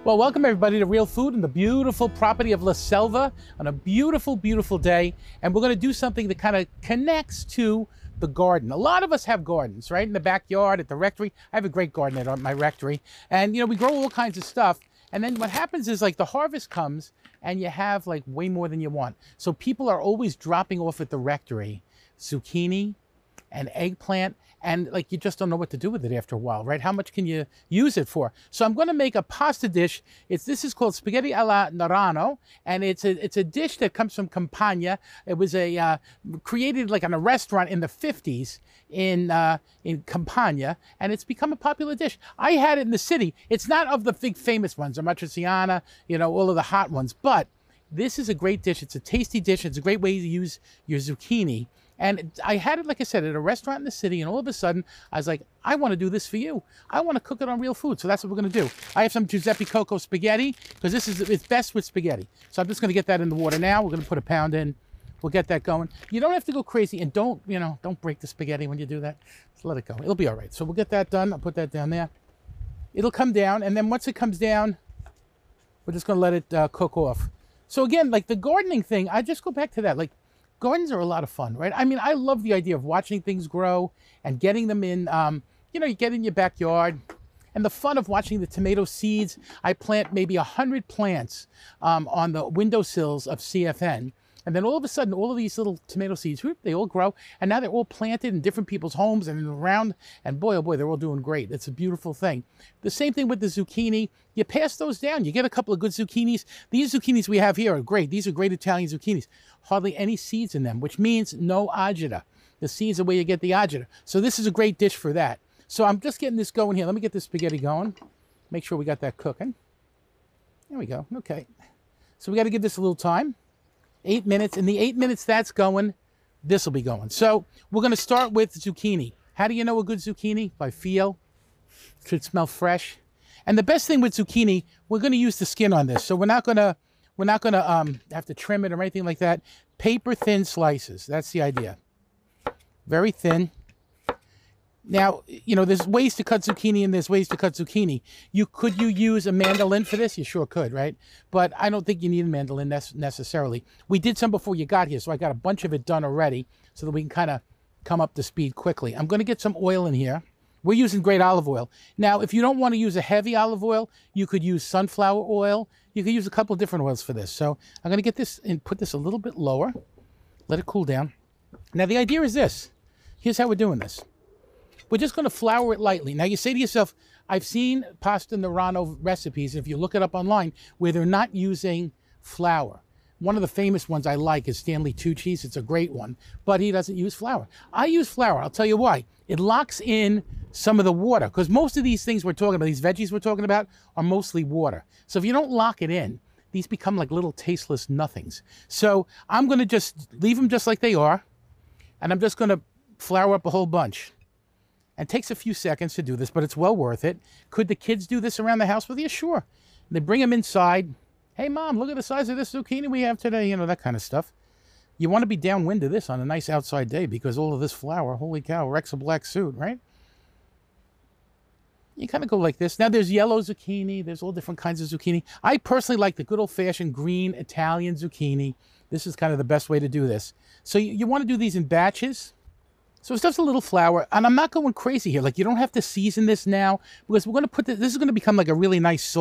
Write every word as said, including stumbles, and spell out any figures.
Well, welcome everybody to Real Food in the beautiful property of La Selva on a beautiful, beautiful day. And we're going to do something that kind of connects to the garden. A lot of us have gardens, right? In the backyard, at the rectory. I have a great garden at my rectory. And, you know, we grow all kinds of stuff. And then what happens is, like, the harvest comes and you have, like, way more than you want. So people are always dropping off at the rectory zucchini and eggplant, and like you just don't know what to do with it after a while, right? How much can you use it for? So I'm going to make a pasta dish. It's this is called spaghetti alla Narano, and it's a it's a dish that comes from Campania. It was a uh, created like in a restaurant in the fifties in uh, in Campania, and it's become a popular dish. I had it in the city. It's not of the big famous ones, Amatriciana, you know, all of the hot ones, but this is a great dish. It's a tasty dish. It's a great way to use your zucchini. And I had it, like I said, at a restaurant in the city, and all of a sudden, I was like, I want to do this for you. I want to cook it on Real Food, so that's what we're going to do. I have some Giuseppe Coco spaghetti, because this is it's best with spaghetti. So I'm just going to get that in the water now. We're going to put a pound in. We'll get that going. You don't have to go crazy, and don't, you know, don't break the spaghetti when you do that. Just let it go. It'll be all right. So we'll get that done. I'll put that down there. It'll come down, and then once it comes down, we're just going to let it uh, cook off. So again, like the gardening thing, I just go back to that. Like, gardens are a lot of fun, right? I mean, I love the idea of watching things grow and getting them in, um, you know, you get in your backyard, and the fun of watching the tomato seeds. I plant maybe a hundred plants um, on the windowsills of C F N. And then all of a sudden, all of these little tomato seeds, whoop, they all grow. And now they're all planted in different people's homes and around. And boy, oh boy, they're all doing great. It's a beautiful thing. The same thing with the zucchini. You pass those down. You get a couple of good zucchinis. These zucchinis we have here are great. These are great Italian zucchinis. Hardly any seeds in them, which means no agita. The seeds are where you get the agita. So this is a great dish for that. So I'm just getting this going here. Let me get this spaghetti going. Make sure we got that cooking. There we go. Okay. So we got to give this a little time. Eight minutes. In the eight minutes that's going, this will be going. So we're going to start with zucchini. How do you know a good zucchini? By feel. Should smell fresh. And the best thing with zucchini, we're going to use the skin on this. So we're not going to we're not going to um, have to trim it or anything like that. Paper thin slices. That's the idea. Very thin. Now, you know, there's ways to cut zucchini and there's ways to cut zucchini. You Could you use a mandolin for this? You sure could, right? But I don't think you need a mandolin necessarily. We did some before you got here, so I got a bunch of it done already so that we can kind of come up to speed quickly. I'm going to get some oil in here. We're using great olive oil. Now, if you don't want to use a heavy olive oil, you could use sunflower oil. You could use a couple of different oils for this. So I'm going to get this and put this a little bit lower. Let it cool down. Now, the idea is this. Here's how we're doing this. We're just going to flour it lightly. Now, you say to yourself, I've seen pasta Narano recipes, if you look it up online, where they're not using flour. One of the famous ones I like is Stanley Tucci's. It's a great one, but he doesn't use flour. I use flour. I'll tell you why. It locks in some of the water, because most of these things we're talking about, these veggies we're talking about, are mostly water. So if you don't lock it in, these become like little tasteless nothings. So I'm going to just leave them just like they are, and I'm just going to flour up a whole bunch. It takes a few seconds to do this, but it's well worth it. Could the kids do this around the house with you? Sure. They bring them inside. Hey, Mom, look at the size of this zucchini we have today. You know, that kind of stuff. You want to be downwind of this on a nice outside day because all of this flour, holy cow, wrecks a black suit, right? You kind of go like this. Now, there's yellow zucchini. There's all different kinds of zucchini. I personally like the good old-fashioned green Italian zucchini. This is kind of the best way to do this. So you, you want to do these in batches. So it's just a little flour, and I'm not going crazy here. Like, you don't have to season this now, because we're going to put this, this is going to become like a really nice sauce.